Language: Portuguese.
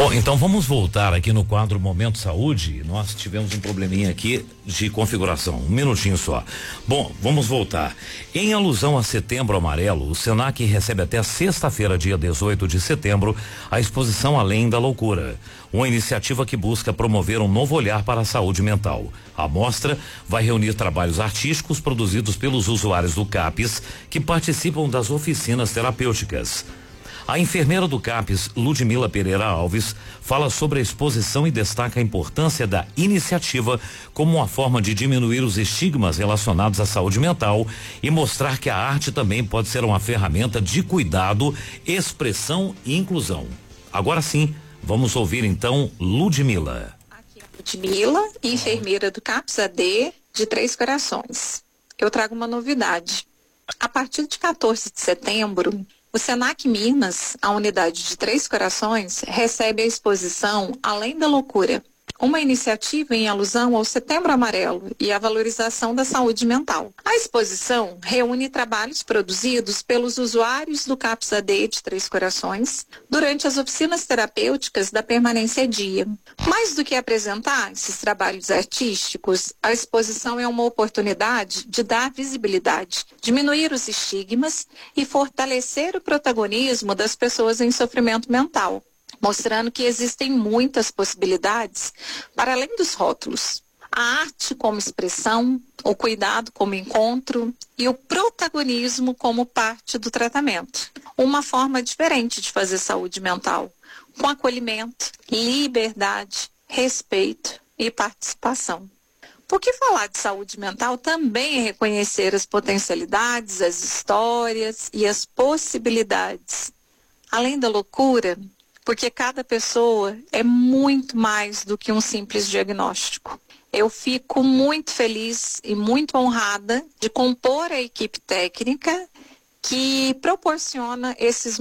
Bom, então vamos voltar aqui no quadro Momento Saúde. Nós tivemos um probleminha aqui de configuração. Um minutinho só. Bom, vamos voltar. Em alusão a Setembro Amarelo, o Senac recebe até sexta-feira, dia 18 de setembro, a exposição Além da Loucura. Uma iniciativa que busca promover um novo olhar para a saúde mental. A mostra vai reunir trabalhos artísticos produzidos pelos usuários do CAPES que participam das oficinas terapêuticas. A enfermeira do CAPES, Ludmila Pereira Alves, fala sobre a exposição e destaca a importância da iniciativa como uma forma de diminuir os estigmas relacionados à saúde mental e mostrar que a arte também pode ser uma ferramenta de cuidado, expressão e inclusão. Agora sim, vamos ouvir então Ludmila. Aqui é a Ludmila, enfermeira do CAPES AD de Três Corações. Eu trago uma novidade. A partir de 14 de setembro, o Senac Minas, a unidade de Três Corações, recebe a exposição Além da Loucura, uma iniciativa em alusão ao Setembro Amarelo e à valorização da saúde mental. A exposição reúne trabalhos produzidos pelos usuários do CAPES AD de Três Corações durante as oficinas terapêuticas da Permanência Dia. Mais do que apresentar esses trabalhos artísticos, a exposição é uma oportunidade de dar visibilidade, diminuir os estigmas e fortalecer o protagonismo das pessoas em sofrimento mental, mostrando que existem muitas possibilidades para além dos rótulos. A arte como expressão, o cuidado como encontro e o protagonismo como parte do tratamento. Uma forma diferente de fazer saúde mental, com acolhimento, liberdade, respeito e participação. Porque falar de saúde mental também é reconhecer as potencialidades, as histórias e as possibilidades. Além da loucura, porque cada pessoa é muito mais do que um simples diagnóstico. Eu fico muito feliz e muito honrada de compor a equipe técnica que proporciona esses